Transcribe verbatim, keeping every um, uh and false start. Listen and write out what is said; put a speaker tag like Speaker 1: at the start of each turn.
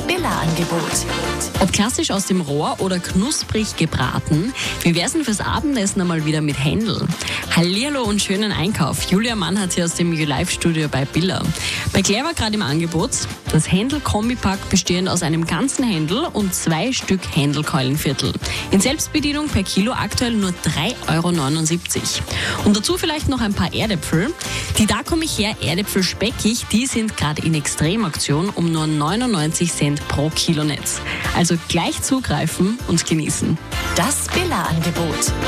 Speaker 1: Billa-Angebot.
Speaker 2: Ob klassisch aus dem Rohr oder knusprig gebraten, wie wär's denn fürs Abendessen einmal wieder mit Händel? Hallihallo und schönen Einkauf. Julia Mann hat sie aus dem Live-Studio bei Billa. Bei Clever gerade im Angebot das Händel-Kombipack bestehend aus einem ganzen Händel und zwei Stück Händel-Keulenviertel. In Selbstbedienung per Kilo aktuell nur drei Euro neunundsiebzig. Und dazu vielleicht noch ein paar Erdäpfel. Die Da komm ich her Erdäpfel speckig, die sind gerade in Extremaktion um nur neunundneunzig Cent pro Kilo Netz. Also gleich zugreifen und genießen.
Speaker 1: Das Billa-Angebot.